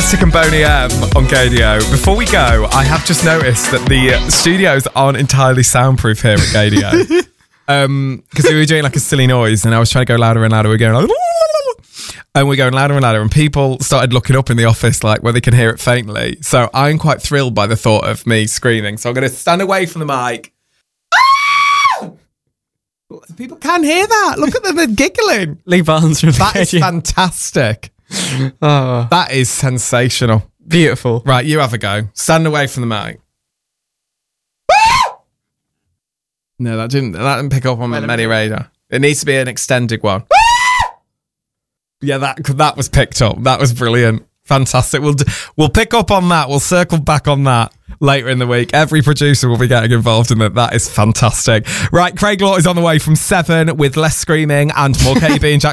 Majestic and Boney M on Gadio. Before we go, I have just noticed that the studios aren't entirely soundproof here at Gadio. Because we were doing like a silly noise and I was trying to go louder and louder. We're going like, and we're going louder and louder, and people started looking up in the office like where they can hear it faintly. So I'm quite thrilled by the thought of me screaming. So I'm going to stand away from the mic. People can hear that. Look at them, they're giggling. Lee Barnes from That is fantastic. Oh, That is sensational. beautiful. Right, you have a go. Stand away from the mic. No, that didn't pick up on the many radar. It needs to be an extended one. Yeah, that was picked up. That was brilliant. Fantastic. We'll pick up on that. We'll circle back on that later in the week. Every producer will be getting involved in that. That is fantastic. Right, Craig Law is on the way from 7 with less screaming and more KDB and Jack